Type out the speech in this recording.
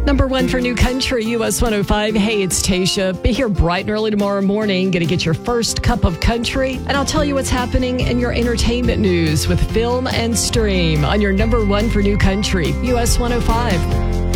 Number one for New Country, US 105. Hey, it's Tasha. Be here bright and early tomorrow morning. Going to get your first cup of country. And I'll tell you what's happening in your entertainment news with Film and Stream on your number one for New Country, US 105.